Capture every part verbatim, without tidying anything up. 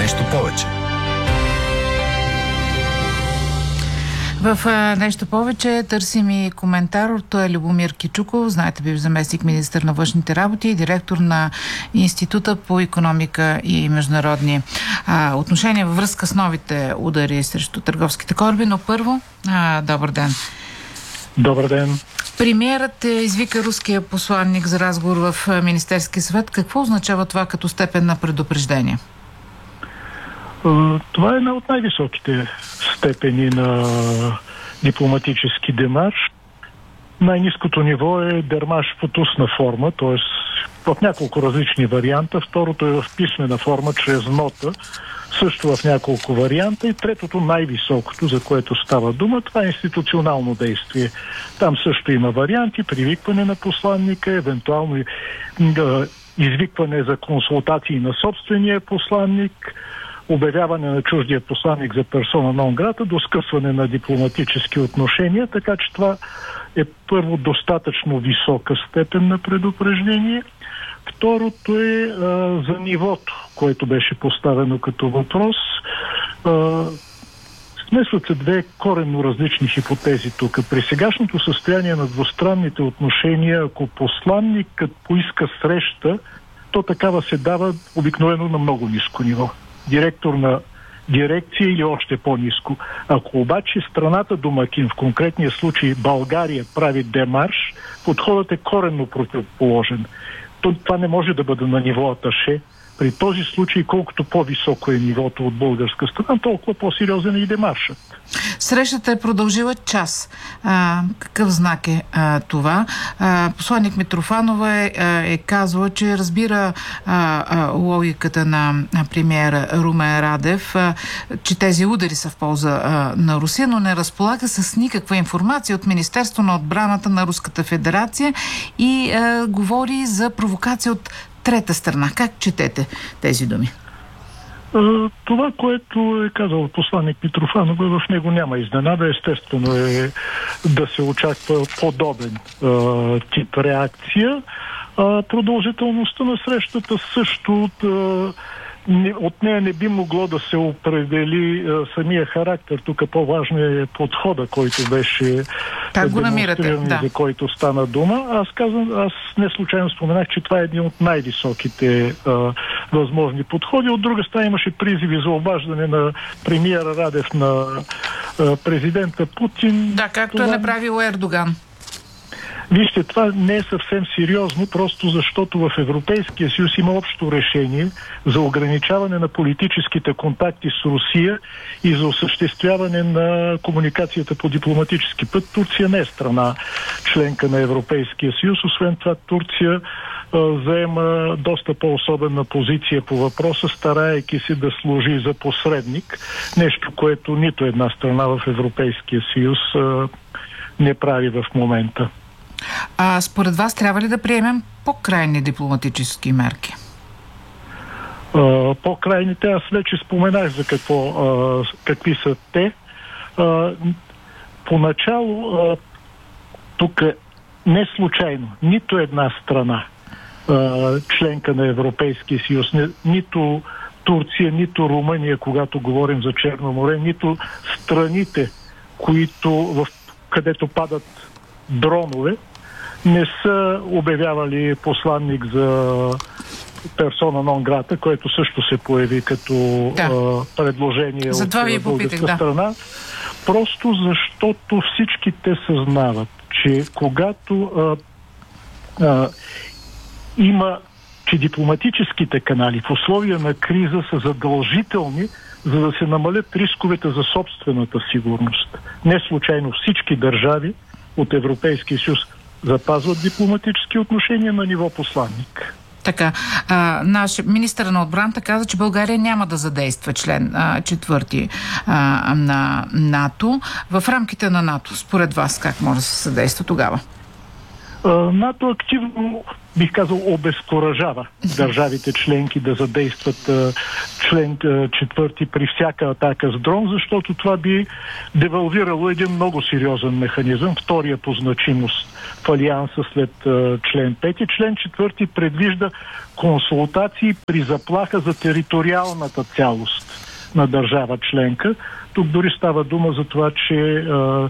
нещо повече. В а, нещо повече търсим и коментар от Любомир Кичуков, знаете, бив заместник министър на външните работи и директор на Института по икономика и международни а, отношения във връзка с новите удари срещу търговските кораби. Но първо, а, добър ден. Добър ден. Премиерът извика руския посланник за разговор в Министерския съвет. Какво означава това като степен на предупреждение? Това е една от най-високите степени на дипломатически демарш. Най-ниското ниво е демарш в устна форма, т.е. в няколко различни варианта. Второто е в писмена форма, чрез нота, също в няколко варианта. И третото, най-високото, за което става дума, това е институционално действие. Там също има варианти, привикване на посланника, евентуално и, да, извикване за консултации на собствения посланник, обявяване на чуждия посланник за персона нон грата, до скъсване на дипломатически отношения, така че това е първо достатъчно висока степен на предупреждение. Второто е а, за нивото, което беше поставено като въпрос. А, смесват се две коренно различни хипотези тук. При сегашното състояние на двустранните отношения, ако посланникът поиска среща, то такава се дава обикновено на много ниско ниво. Директор на дирекция или още по-ниско. Ако обаче страната домакин, в конкретния случай България, прави демарш, подходът е коренно противоположен. Това не може да бъде на ниво аташе. При този случай, колкото по-високо е нивото от българска страна, толкова по-сериозен е и демаршът. Срещата е продължила час. А, какъв знак е а, това? А, посланник Митрофанова е, е казала, че разбира а, а, логиката на премиера Румен Радев, а, че тези удари са в полза а, на Русия, но не разполага с никаква информация от Министерство на отбраната на Руската федерация и а, говори за провокация от трета страна. Как четете тези думи? Това, което е казал посланник Митрофанова, в него няма изненада. Естествено е да се очаква подобен а, тип реакция. А, продължителността на срещата също от, а, не, от нея не би могло да се определи а, самия характер. Тук по-важно е подхода, който беше как го намирате? Да. За който стана дума. Аз казвам, аз не случайно споменах, че това е един от най-високите а, възможни подходи. От друга страна имаше призиви за обаждане на премиера Радев на а, президента Путин. Да, както това... е направил Ердоган. Вижте, това не е съвсем сериозно, просто защото в Европейския съюз има общо решение за ограничаване на политическите контакти с Русия и за осъществяване на комуникацията по дипломатически път. Турция не е страна членка на Европейския съюз. Освен това, Турция а, заема доста по-особена позиция по въпроса, стараейки се да служи за посредник. Нещо, което нито една страна в Европейския съюз а, не прави в момента. А според вас трябва ли да приемем по-крайни дипломатически мерки? А, по-крайните, аз вече споменах за какво, а, какви са те. А, поначало, а, тук не случайно, нито една страна, а, членка на Европейския съюз, не, нито Турция, нито Румъния, когато говорим за Черно море, нито страните, които, в, където падат дронове, не са обявявали посланник за персона нон грата, което също се появи като да. а, предложение за от българска да. страна. Просто защото всички те съзнават, че когато а, а, има, че дипломатическите канали в условия на криза са задължителни, за да се намалят рисковете за собствената сигурност. Не случайно всички държави от Европейския съюз запазват дипломатически отношения на ниво посланник. Така, а, наш министър на отбраната каза, че България няма да задейства член а, четвърти а, на НАТО. В рамките на НАТО, според вас, как може да се съдейства тогава? НАТО активно, бих казал, обезкуражава държавите членки да задействат член четвърти при всяка атака с дрон, защото това би девалвирало един много сериозен механизъм, втория по значимост в алианса след член пети. Член четвърти предвижда консултации при заплаха за териториалната цялост на държава членка. Тук дори става дума за това, че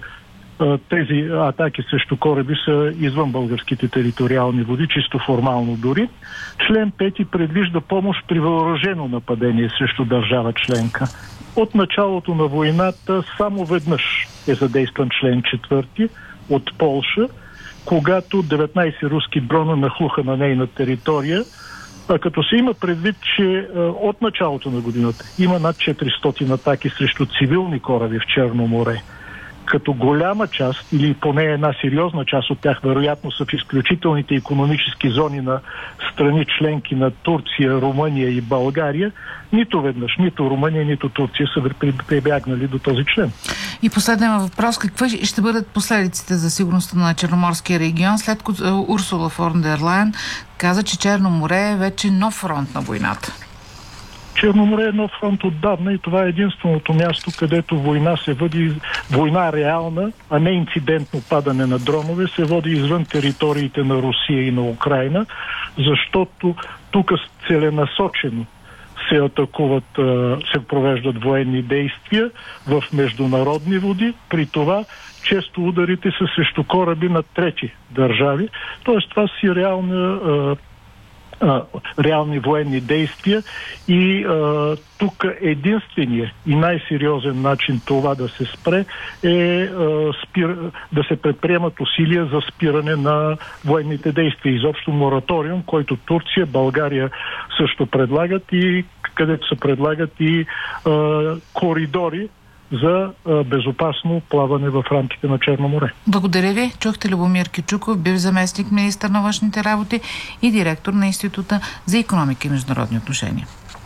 тези атаки срещу кораби са извън българските териториални води, чисто формално дори. Член пети предвижда помощ при въоръжено нападение срещу държава членка. От началото на войната само веднъж е задействан член четвърти от Полша, когато деветнайсет руски дрона нахлуха на нейна територия, а като се има предвид, че от началото на годината има над четиристотин атаки срещу цивилни кораби в Черно море, като голяма част, или поне една сериозна част от тях, вероятно са в изключителните икономически зони на страни членки на Турция, Румъния и България, нито веднъж, нито Румъния, нито Турция са прибягнали до този член. И последен въпрос. Какви ще бъдат последиците за сигурността на Черноморския регион, след като Урсула фон дер Лайен каза, че Черно море е вече нов фронт на войната? Черно море е нов фронт отдавна и това е единственото място, където война се води, война реална, а не инцидентно падане на дронове, се води извън териториите на Русия и на Украйна, защото тук целенасочено се атакуват, се провеждат военни действия в международни води, при това често ударите са срещу кораби на трети държави, т.е. това си реална А, реални военни действия и а, тук единственият и най-сериозен начин това да се спре е а, спир, да се предприемат усилия за спиране на военните действия. Изобщо мораториум, който Турция, България също предлагат и където се предлагат и а, коридори за а, безопасно плаване в рамките на Черно море. Благодаря ви. Чухте Любомир Кючуков, бив заместник министър на външните работи и директор на Института за икономика и международни отношения.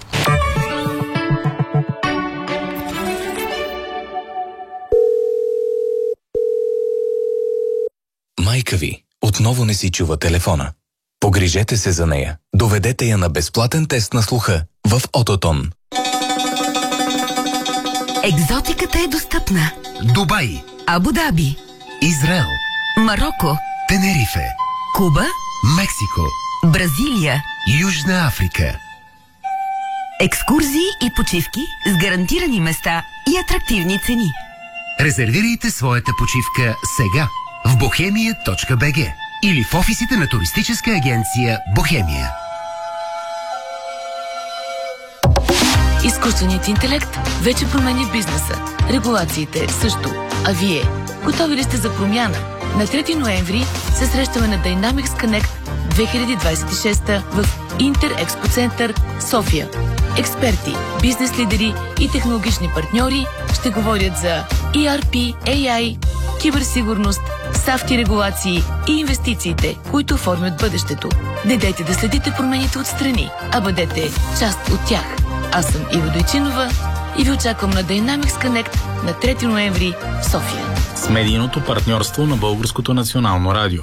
Майка ви отново не си чува телефона. Погрижете се за нея. Доведете я на безплатен тест на слуха в Ототон. Екзотиката е достъпна. Дубай, Абу Даби, Израел, Мароко, Тенерифе, Куба, Мексико, Бразилия, Южна Африка. Екскурзии и почивки с гарантирани места и атрактивни цени. Резервирайте своята почивка сега в бохемия точка би джи или в офисите на туристическа агенция Бохемия. Изкуственият интелект вече променя бизнеса. Регулациите също. А вие, готови ли сте за промяна? На трети ноември се срещаме на Dynamics Connect две хиляди двадесет и шеста в Интер Експо Център, София. Експерти, бизнес лидери и технологични партньори ще говорят за и ар пи, ей ай, киберсигурност, сафти регулации и инвестициите, които формят бъдещето. Не дайте да следите промените отстрани, а бъдете част от тях. Аз съм Ива Дойчинова и ви очаквам на Dynamics Connect на трети ноември в София. С медийното партньорство на Българското национално радио.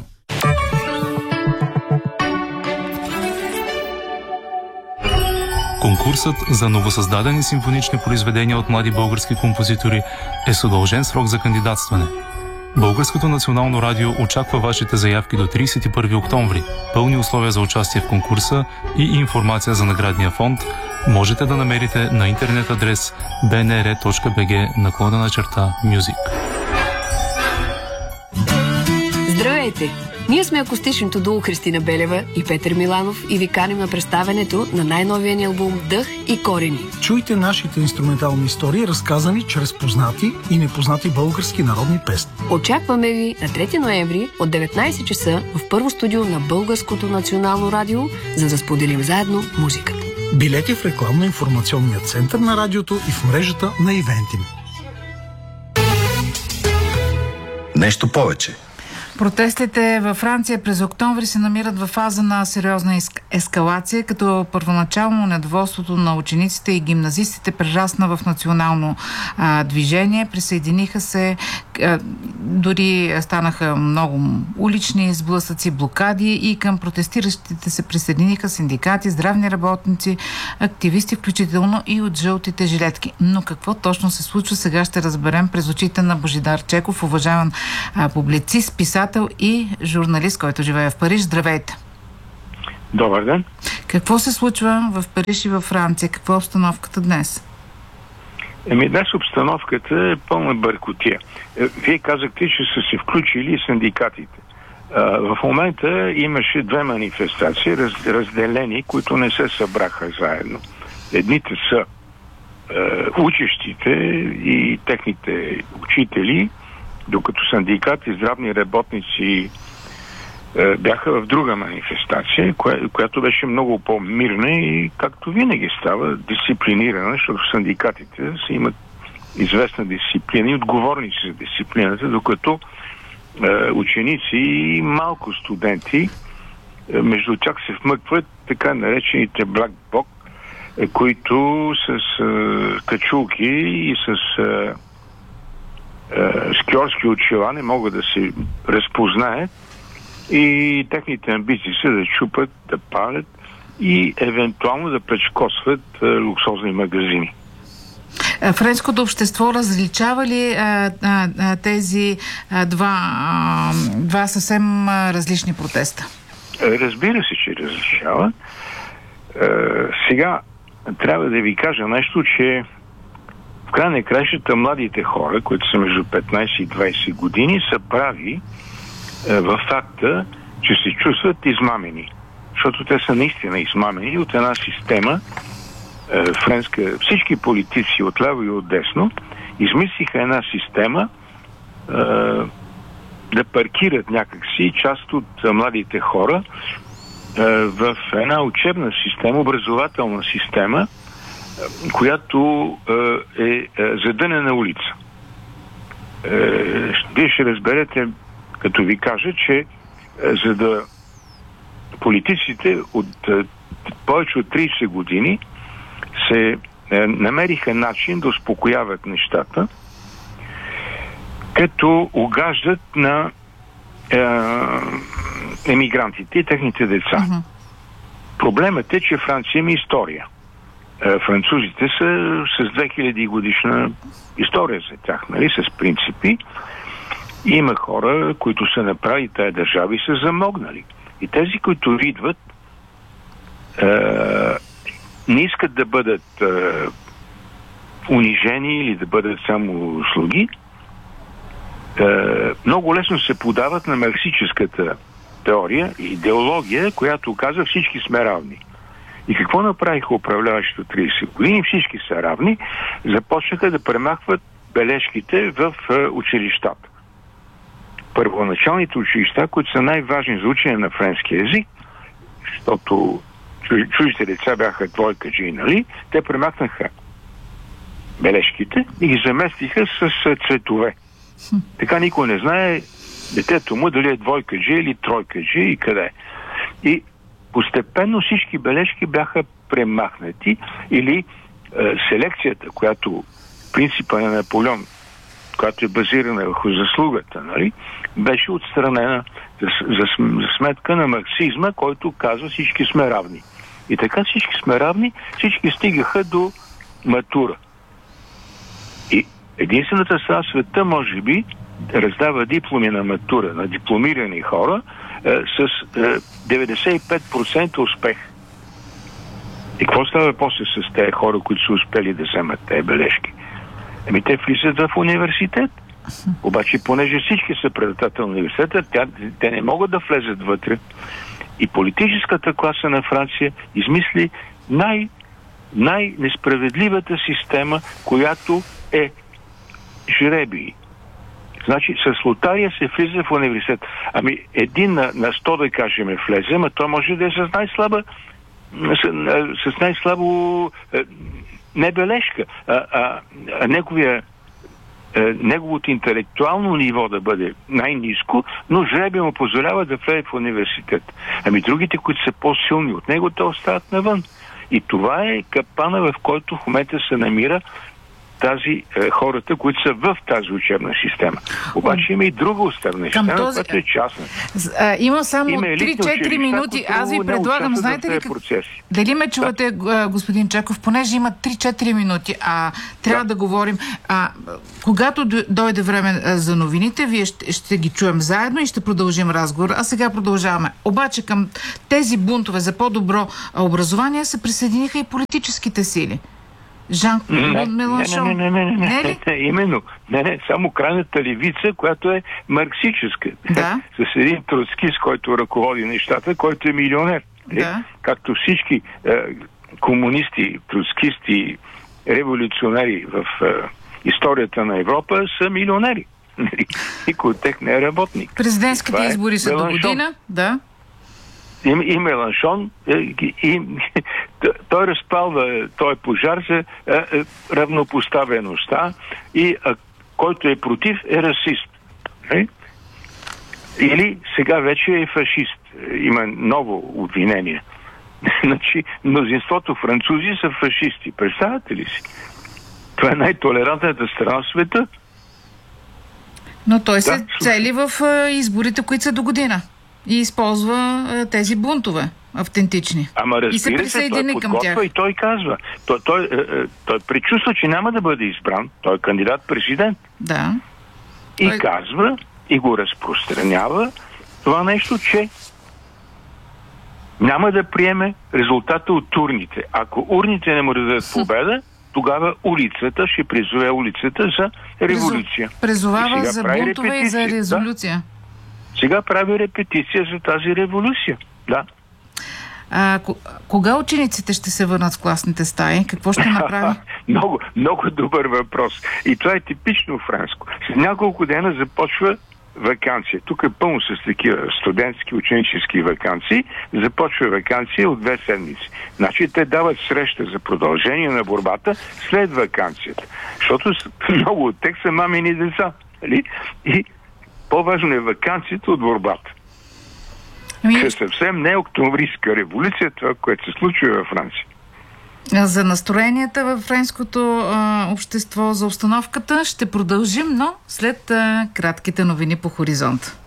Конкурсът за новосъздадени симфонични произведения от млади български композитори е с удължен срок за кандидатстване. Българското национално радио очаква вашите заявки до тридесет и първи октомври. Пълни условия за участие в конкурса и информация за наградния фонд можете да намерите на интернет адрес би ен ар точка би джи наклонена черта Music. Здравейте! Ние сме акустичното дуо Христина Белева и Петър Миланов и ви каним на представянето на най-новия ни албум Дъх и корени. Чуйте нашите инструментални истории, разказани чрез познати и непознати български народни песни. Очакваме ви на трети ноември от деветнайсет часа в първо студио на Българското национално радио, за да споделим заедно музиката. Билети в рекламно-информационния център на радиото и в мрежата на Ивентим. Нещо повече. Протестите във Франция през октомври се намират в фаза на сериозна ескалация, като първоначално недоволството на учениците и гимназистите прерасна в национално а, движение. Присъединиха се, а, дори станаха много улични сблъсъци, блокади и към протестиращите се присъединиха синдикати, здравни работници, активисти, включително и от жълтите жилетки. Но какво точно се случва, сега ще разберем през очите на Божидар Чеков, уважаван а, публицист, писател и журналист, който живее в Париж. Здравейте! Добър ден! Какво се случва в Париж и във Франция? Каква е обстановката днес? Еми, днес обстановката е пълна бъркотия. Вие казахте, че са се включили синдикатите. В момента имаше две манифестации, раз, разделени, които не се събраха заедно. Едните са е, учещите и техните учители, докато синдикати, здравни работници е, бяха в друга манифестация, коя, която беше много по-мирна и, както винаги става, дисциплинирана, защото синдикатите си имат известна дисциплина и отговорници за дисциплината, докато е, ученици и малко студенти е, между тях се вмъкват така наречените Black Bloc, е, които с е, качулки и с е, е, скиорски очила не могат да се разпознаят и техните амбиции са да чупат, да палят и евентуално да пречкосват е, луксозни магазини. Френското общество различава ли а, а, тези а, два, а, два съвсем а, различни протеста? Разбира се, че различава. А, сега трябва да ви кажа нещо, че в край на краищата младите хора, които са между петнайсет и двайсет години, са прави а, във факта, че се чувстват измамени. Защото те са наистина измамени от една система френска. Всички политици от ляво и от десно измислиха една система е, да паркират някакси част от младите хора е, в една учебна система, образователна система, е, която е, е задънена улица. Е, вие ще разберете, като ви кажа, че е, за да политиците от е, повече от трийсет години се е, намериха начин да успокояват нещата, като угаждат на е, емигрантите и техните деца. Uh-huh. Проблемът е, че Франция има история. Е, французите са с две хиляди годишна история за тях, нали, с принципи. Има хора, които са направили тая държава и са замогнали. И тези, които идват, е, не искат да бъдат е, унижени или да бъдат само слуги. Е, много лесно се подават на марксическата теория и идеология, която казва всички сме равни. И какво направиха управляващите трийсет години? Всички са равни. Започнаха да премахват бележките в е, училищата. Първоначалните училища, които са най-важни за учене на френски език, защото чуждите деца бяха двойкаджи, нали? Те премахнаха бележките и ги заместиха с цветове. Така никой не знае детето му дали е двойкаджи или тройкаджи и къде. И постепенно всички бележки бяха премахнати или е, селекцията, която принципа на Наполеон, която е базирана върху заслугата, нали, беше отстранена за, за, за сметка на марксизма, който казва всички сме равни. И така всички сме равни, всички стигаха до матура. И единствената страна в света, може би, раздава дипломи на матура, на дипломирани хора е, с е, деветдесет и пет процента успех. И какво става после с тези хора, които са успели да вземат тези бележки? Еми те влизат в университет. Обаче, понеже всички са предател на университета, тя, те не могат да влезат вътре. И политическата класа на Франция измисли най- най-несправедливата система, която е жребий. Значи, с лотария се влиза в университет. Ами, един на, на сто, да кажем, влезе, а той може да е с най-слаба с, с най-слабо не бележка, а, а, а неговия е, неговото интелектуално ниво да бъде най-ниско, но жребия му позволява да влезе в университет. Ами другите, които са по-силни от него, те остават навън. И това е капана, в който в момента се намира тази е, хората, които са в тази учебна система. Обаче има и друга учебна система, този... която е частна. А, има само три-четири минути. Аз ви предлагам, знаете ли как... Дали ме чувате, да. господин Чаков, понеже има три-четири минути, а трябва да, да говорим. А, когато дойде време за новините, вие ще, ще ги чуем заедно и ще продължим разговор. А сега продължаваме. Обаче към тези бунтове за по-добро образование се присъединиха и политическите сили. Жан Меланшон. Не, не, не, не, не, не, не, не, именно. Не, не, само крайната левица, която е марксическа. Да. С един троцкист, който ръководи нещата, който е милионер. Да. Както всички е, комунисти, троцкисти, революционери в е, историята на Европа са милионери. Никой от тях не е работник. Президентските избори са до година. Да. И, и Меланшон, и, и, той разпалва този пожар за а, равнопоставеността и а, който е против е расист. Не? Или сега вече е фашист. Има ново обвинение. Значи, мнозинството французи са фашисти. Представете ли си? Това е най-толерантната страна в света. Но той да, се цели в изборите, които са до година. И използва а, тези бунтове автентични. Ама разбира и се присъедини се, той към тях. И той казва. Той, той, той, той предчувства, че няма да бъде избран. Той е кандидат-президент. Да. И той... казва, и го разпространява това нещо, че няма да приеме резултата от урните. Ако урните не му дадат победа, тогава улицата ще призове улицата за революция. Призовава за бунтове и за резолюция. Да? Сега прави репетиция за тази революция. Да. А, кога учениците ще се върнат в класните стаи? Какво ще направи? много, много добър въпрос. И това е типично френско. След няколко дена започва ваканция. Тук е пълно с такива студентски, ученически ваканции. Започва ваканция от две седмици. Значи те дават среща за продължение на борбата след ваканцията. Защото много от тях са мамини деца. И по-важно е ваканцията от борбата. Ами... съвсем не е октомврийска революция, това, което се случва във Франция. За настроенията във френското а, общество, за обстановката ще продължим, но след а, кратките новини по хоризонт.